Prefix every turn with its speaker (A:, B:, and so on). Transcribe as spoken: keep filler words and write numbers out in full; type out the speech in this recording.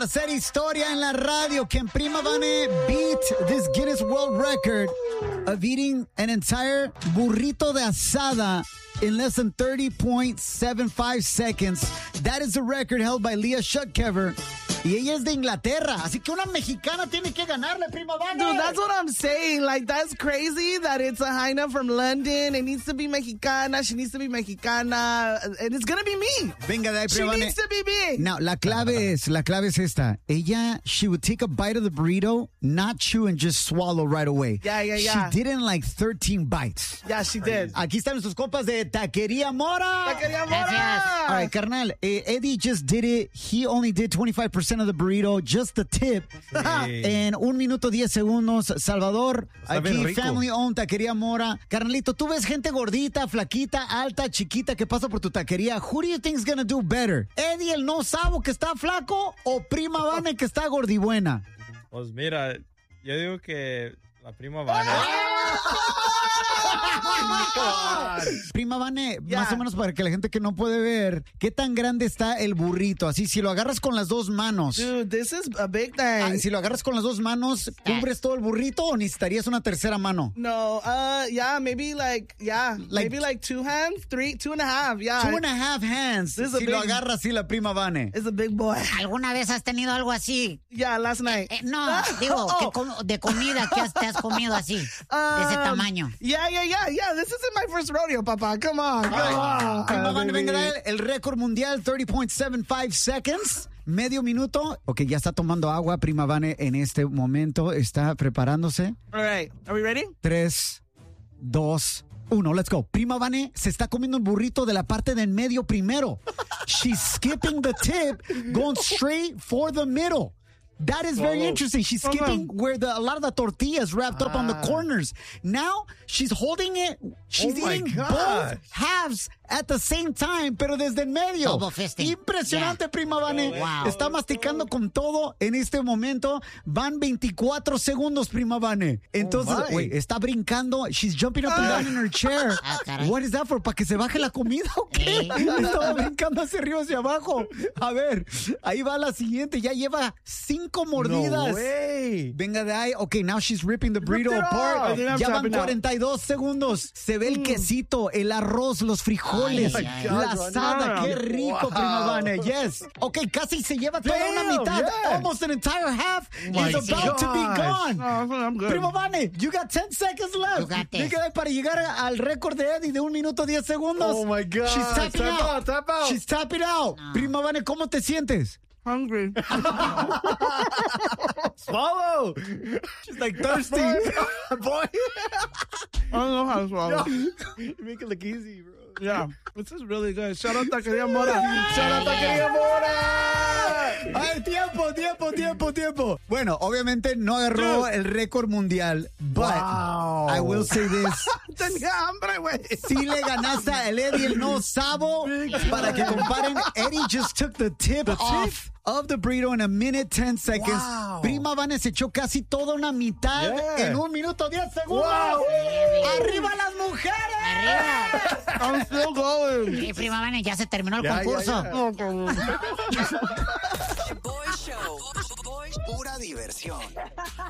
A: Hacer historia en la radio. Can Prima Vane beat this Guinness World Record of eating an entire burrito de asada in less than thirty point seven five seconds? That is the record held by Leah Schuckkever. Y ella es de Inglaterra, así que una mexicana tiene que ganarle, Prima Vane.
B: Dude, that's what I'm saying. Like, that's crazy that it's a Jaina from London. It needs to be Mexicana. She needs to be Mexicana. And it's gonna be me.
A: Venga de ahí,
B: She
A: Prima Vane.
B: needs to be me.
A: Now, la clave es, la clave es esta. Ella, she would take a bite of the burrito, not chew and just swallow right away.
B: Yeah, yeah, yeah.
A: She did it in like thirteen bites.
B: Yeah, she did.
A: Aquí están sus compas de Taquería Mora.
B: Taquería Mora.
A: All right, carnal. Eh, Eddie just did it. He only did twenty-five percent of the burrito, just the tip. En un minuto diez segundos. Salvador,
C: Está bien
A: aquí
C: rico.
A: family owned Taquería Mora. Carnalito, tú ves gente gordita, flaquita, alta, chiquita que pasa por tu taquería. Who do you think is gonna do better? Eddie, el no sabo que está flaco, o Prima Vane que está gordibuena?
C: Pues mira, yo digo que la Prima Vane.
A: Prima Vane,
B: Yeah.
A: más o menos para que la gente que no puede ver, ¿qué tan grande está el burrito? Así, si lo agarras con las dos manos.
B: Dude, this is a big
A: Ah,
B: thing.
A: si lo agarras con las dos manos, ¿cubres todo el burrito o necesitarías una tercera mano?
B: No, uh, yeah, maybe like, yeah,
A: Like-
B: maybe like two hands, three, two and a half, yeah.
A: Two and a half hands.
B: This is a
A: Si lo
B: big-
A: agarras así la Prima Vane.
B: It's a big boy.
D: ¿Alguna vez has tenido algo así?
B: Yeah, last night.
D: Eh, no, digo,
B: Oh.
D: que com- de comida que has- te has comido así, de ese
B: Um,
D: tamaño.
B: Yeah, yeah, yeah, yeah. This isn't my first rodeo, Papa. Come on, come on.
A: Prima Vane,
B: baby.
A: venga, dale el récord mundial, thirty point seven five seconds. Medio minuto. Ok, ya está tomando agua Prima Vane en este momento. Está preparándose.
B: All right, are we ready?
A: Tres, dos, uno. Let's go. Prima Vane se está comiendo el burrito de la parte del medio primero. She's skipping the tip, going straight for the middle. That is very
C: Oh.
A: interesting. She's skipping where the, a lot of the tortillas wrapped up on the corners. Now she's holding it. She's
C: Oh my
A: eating
C: gosh.
A: both halves at the same time, pero desde el medio.
D: Double fisting.
A: Impresionante,
D: Yeah.
A: Prima Vane.
D: Wow.
A: Está masticando con todo en este momento. Van veinticuatro segundos, Prima Vane. Entonces,
C: my.
A: güey, está brincando. She's jumping up and down in her chair.
D: Ah, caray.
A: What is that for? ¿Para que se baje la comida o qué?
D: Sí.
A: Estaba brincando hacia arriba, hacia abajo. A ver, ahí va la siguiente. Ya lleva cinco mordidas.
C: No way.
A: Venga de ahí. Ok, now she's ripping the burrito
C: Rip it
A: apart.
C: off. I think
B: I'm
A: Ya van
B: chopping out.
A: cuarenta y dos segundos. Se ve el quesito, el arroz, los frijoles,
D: Ay, ay,
A: la
C: ay.
A: asada. Qué rico,
C: Wow.
A: Prima Vane. Yes. Ok, casi se lleva toda una
C: Damn,
A: mitad.
C: yeah.
A: Almost an entire half
C: my
A: is about to be
C: gosh.
A: gone.
B: Oh, I'm good.
A: Prima Vane, you got ten seconds left.
D: You got this.
A: Venga, para llegar al récord de Eddie de un minuto diez segundos.
C: Oh my God.
A: She's tapping
C: Tap
A: out.
C: out, tap out.
A: She's tapping out. Prima Vane, ¿cómo te sientes?
B: Hungry.
C: Swallow.
A: She's like thirsty.
C: Boy.
B: I don't know how to swallow.
C: You make it look easy, bro.
B: Yeah, this is really good. Shout out Taquería Mora. Shout out
C: Taquería
B: Taquería
C: Mora.
A: Ay, tiempo, tiempo, tiempo, tiempo. Bueno, obviamente no agarró el récord mundial, but
C: Wow.
A: I will say this.
B: Tenía hambre, güey.
A: Sí le ganaste a el Eddie el no sabo. Para que comparen, Eddie just took the tip off of the burrito in a minute ten seconds.
C: Wow.
A: Prima Vane se echó casi toda una mitad
C: Yeah.
A: en un minuto diez segundos.
C: Wow.
A: ¡Arriba las mujeres!
D: Arriba.
B: I'm still going.
D: Eh, Prima Vane, ya se terminó el
C: Ya, ya,
D: concurso.
C: ya.
B: Oh, cabrón.
E: Boy Show. Pura diversión.